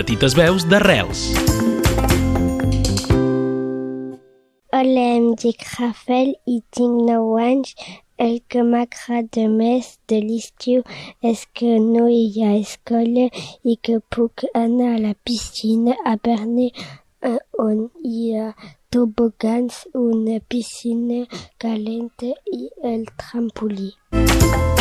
petites veus d'arrels. Hola, em dic Rafael i tinc 9 anys. El que m'agrada més de l'estiu és que no hi ha escola i que puc anar a la piscina a Bernay, on hi ha tobogans, una piscina calenta i el trampolí.